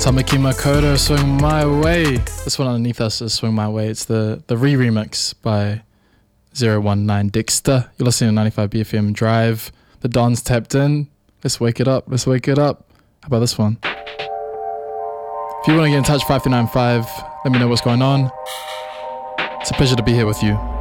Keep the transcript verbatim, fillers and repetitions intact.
Tamaki Makoto, Swing My Way. This one underneath us is Swing My Way. It's the, the re-remix by zero one nine Dexter. You're listening to ninety-five B F M Drive. The Don's tapped in. Let's wake it up. Let's wake it up. How about this one? If you want to get in touch, five three nine five. Let me know what's going on. It's a pleasure to be here with you.